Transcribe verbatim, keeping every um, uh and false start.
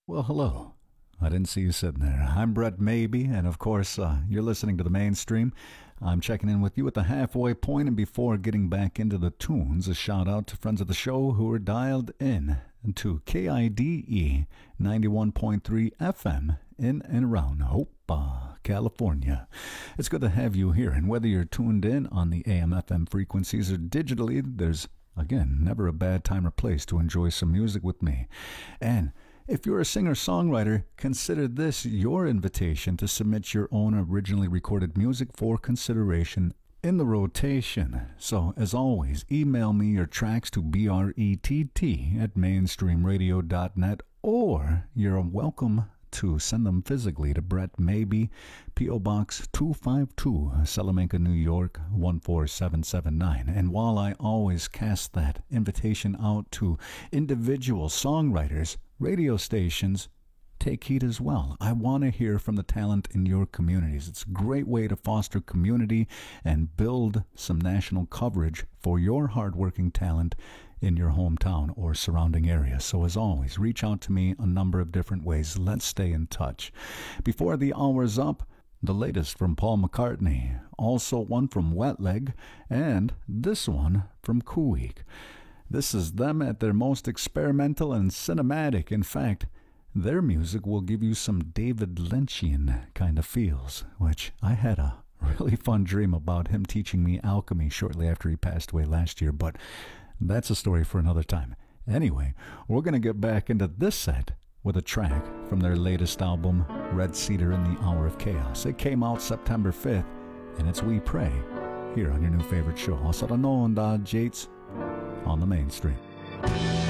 Well, hello. I didn't see you sitting there. I'm Brett Maybe, and of course, uh, you're listening to the mainstream. I'm checking in with you at the halfway point, and before getting back into the tunes, a shout out to friends of the show who are dialed in to K I D E ninety-one point three F M in and around Hope, California. It's good to have you here, and whether you're tuned in on the A M F M frequencies or digitally, there's, again, never a bad time or place to enjoy some music with me. And if you're a singer-songwriter, consider this your invitation to submit your own originally recorded music for consideration in the rotation. So, as always, email me your tracks to brett at mainstreamradio dot net, or you're welcome to send them physically to Brett Maybe, P O. Box two five two, Salamanca, New York, one four seven seven nine. And while I always cast that invitation out to individual songwriters, radio stations take heed as well. I want to hear from the talent in your communities. It's a great way to foster community and build some national coverage for your hardworking talent in your hometown or surrounding area. So as always, reach out to me a number of different ways. Let's stay in touch. Before the hour's up, the latest from Paul McCartney, also one from Wet Leg, and this one from Kuweek. This is them at their most experimental and cinematic. In fact, their music will give you some David Lynchian kind of feels, which I had a really fun dream about him teaching me alchemy shortly after he passed away last year, but that's a story for another time. Anyway, we're going to get back into this set with a track from their latest album, Red Cedar in the Hour of Chaos. It came out September fifth, and it's We Pray, here on your new favorite show, Asara no Onda Jates, on the mainstream.